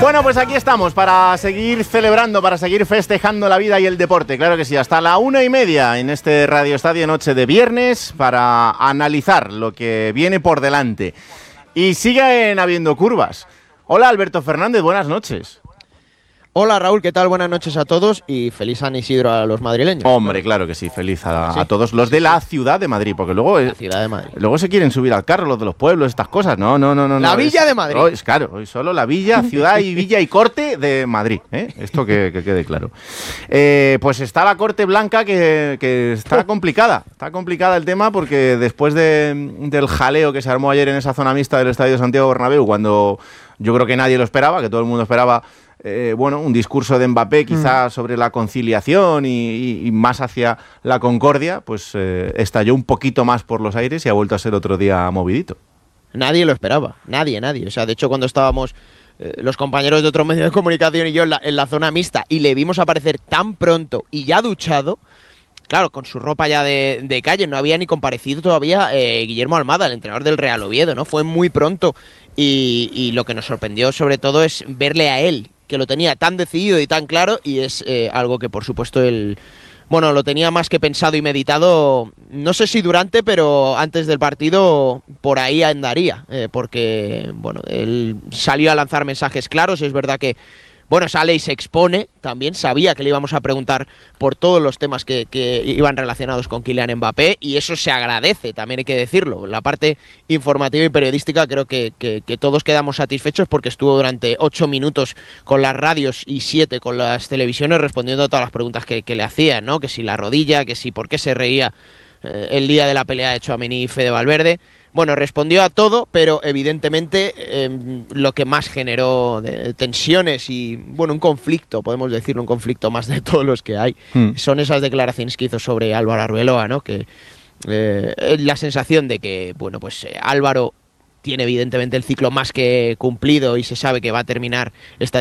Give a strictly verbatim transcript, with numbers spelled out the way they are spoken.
Bueno, pues aquí estamos para seguir celebrando, para seguir festejando la vida y el deporte. Claro que sí, hasta la una y media en este Radio Estadio Noche de viernes para analizar lo que viene por delante. Y siguen habiendo curvas. Hola Alberto Fernández, buenas noches. Hola Raúl, ¿qué tal? Buenas noches a todos y feliz San Isidro a los madrileños. Hombre, claro que sí, feliz a, ¿Sí? a todos los de la ciudad de Madrid, porque luego La ciudad de Madrid. Luego se quieren subir al carro los de los pueblos, estas cosas. No, no, no, no. La no, Villa es, de Madrid. No, es claro, hoy solo la Villa, ciudad y Villa y Corte de Madrid, ¿eh? Esto que, que quede claro. Eh, pues está la Corte Blanca que, que está complicada, está complicada el tema porque después de, del jaleo que se armó ayer en esa zona mixta del Estadio Santiago Bernabéu, cuando yo creo que nadie lo esperaba, que todo el mundo esperaba Eh, bueno, un discurso de Mbappé quizá mm. sobre la conciliación y, y, y más hacia la concordia, pues eh, estalló un poquito más por los aires y ha vuelto a ser otro día movidito. Nadie lo esperaba, nadie, nadie. O sea, de hecho, cuando estábamos eh, los compañeros de otros medios de comunicación y yo en la, en la zona mixta y le vimos aparecer tan pronto y ya duchado, claro, con su ropa ya de, de calle, no había ni comparecido todavía eh, Guillermo Almada, el entrenador del Real Oviedo, ¿no? Fue muy pronto y, y lo que nos sorprendió sobre todo es verle a él, que lo tenía tan decidido y tan claro, y es eh, algo que por supuesto él, bueno, lo tenía más que pensado y meditado, no sé si durante, pero antes del partido por ahí andaría, eh, porque, bueno, él salió a lanzar mensajes claros, es verdad que, bueno, sale y se expone, también sabía que le íbamos a preguntar por todos los temas que, que iban relacionados con Kylian Mbappé, y eso se agradece, también hay que decirlo. La parte informativa y periodística creo que, que, que todos quedamos satisfechos porque estuvo durante ocho minutos con las radios y siete con las televisiones respondiendo a todas las preguntas que, que le hacían, ¿no? Que si la rodilla, que si por qué se reía eh, el día de la pelea de Tchouaméni y Fede Valverde. Bueno, respondió a todo, pero evidentemente eh, lo que más generó de tensiones y, bueno, un conflicto, podemos decirlo, un conflicto más de todos los que hay, mm. son esas declaraciones que hizo sobre Álvaro Arbeloa, ¿no? Que eh, la sensación de que, bueno, pues eh, Álvaro tiene evidentemente el ciclo más que cumplido y se sabe que va a terminar esta